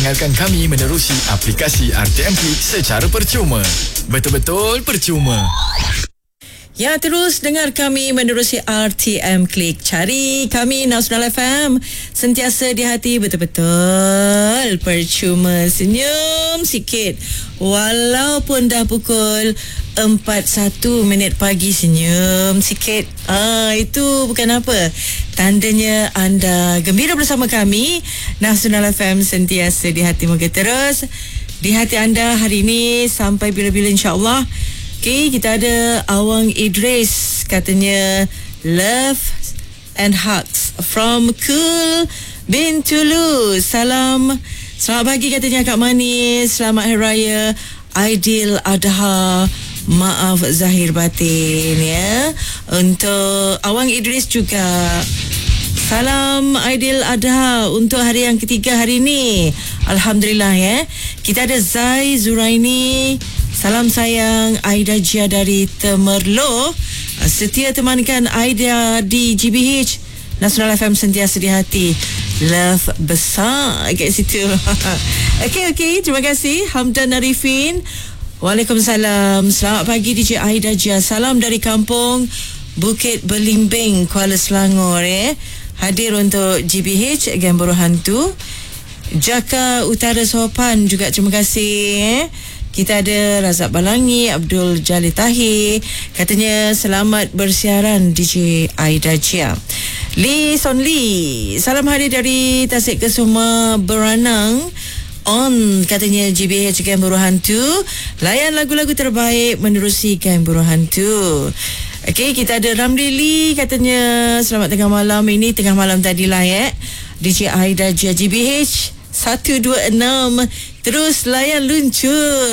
dengarkan kami menerusi aplikasi RTM Klik secara percuma. Betul-betul percuma. Ya, terus dengar kami menerusi RTM Klik. Cari kami Nasional FM. Sentiasa di hati, betul-betul percuma. Senyum sikit. Walaupun dah pukul 4:01 pagi, senyum sikit. Itu bukan apa. Tandanya anda gembira bersama kami. Nasional FM sentiasa di hati. Moga terus di hati anda hari ini sampai bila-bila, insya-Allah. Okay, kita ada Awang Idris, katanya love and hugs from Cool bin Toulouse. Selamat pagi katanya Kak Manis. Selamat Hari Raya Aidil Adha. Maaf zahir batin ya. Untuk Awang Idris juga salam Aidil Adha untuk hari yang ketiga hari ini. Alhamdulillah ya. Kita ada Zai Zuraini. Salam sayang Aida Jia dari Temerloh. Setia temankan Aida di GBH. Nasional FM sentiasa di hati. Love besar kat situ. Okey, terima kasih Hamdan Arifin. Waalaikumsalam. Selamat pagi DJ Aida Jia. Salam dari kampung Bukit Belimbing, Kuala Selangor Hadir untuk GBH Geng Buruh Hantu. Jaka Utara Sopan juga terima kasih Kita ada Razak Balangi, Abdul Jalil Tahir. Katanya selamat bersiaran DJ Aida Jia. Lee Son Lee, salam hadir dari Tasik Kesuma Beranang. On katanya GBH Geng Buruh Hantu. Layan lagu-lagu terbaik menerusi Geng Buruh Hantu. Okey, kita ada Ramli Lee, katanya selamat tengah malam. Ini tengah malam tadilah DJ Aida Jia GBH 126 terus layan luncur.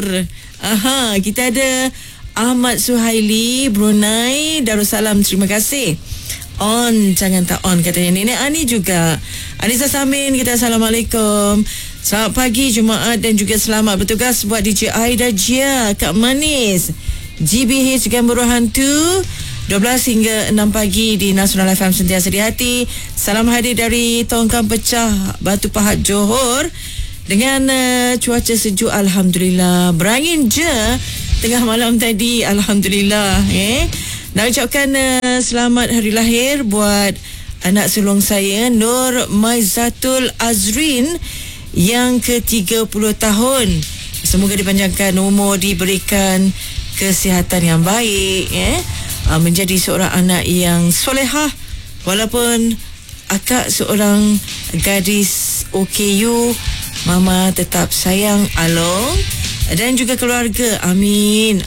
Kita ada Ahmad Suhaili, Brunei Darussalam, terima kasih. On, jangan tak on katanya. Nenek Ani juga. Anissa Samin, kita Assalamualaikum. Selamat pagi Jumaat dan juga selamat bertugas buat DJ Aida Jia, Kak Manis, GBH Geng Buruh Hantu. 12 hingga 6 pagi di Nasional FM sentiasa di hati. Salam hadir dari Tongkang Pecah, Batu Pahat, Johor. Dengan cuaca sejuk, Alhamdulillah. Berangin je tengah malam tadi, Alhamdulillah. Nak ucapkan selamat hari lahir buat anak sulung saya, Nur Maizatul Azrin, yang ke-30 tahun. Semoga dipanjangkan umur, diberikan kesihatan yang baik, menjadi seorang anak yang solehah. Walaupun akak seorang gadis OKU, mama tetap sayang Along dan juga keluarga. Amin.